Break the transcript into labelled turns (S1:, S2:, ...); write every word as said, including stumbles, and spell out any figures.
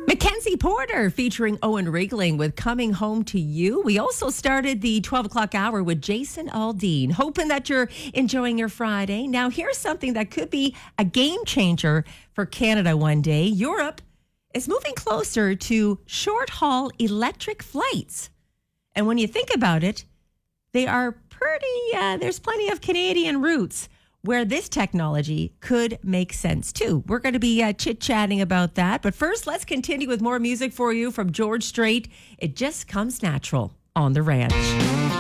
S1: Mackenzie Porter featuring Owen Riegling with Coming Home to You. We also started the twelve o'clock hour with Jason Aldean, hoping that you're enjoying your Friday. Now, here's something that could be a game changer for Canada one day. Europe is moving closer to short-haul electric flights. And when you think about it, they are pretty, uh, there's plenty of Canadian routes where this technology could make sense too. We're going to be uh, chit-chatting about that. But first, let's continue with more music for you from George Strait. It Just Comes Natural on The Ranch.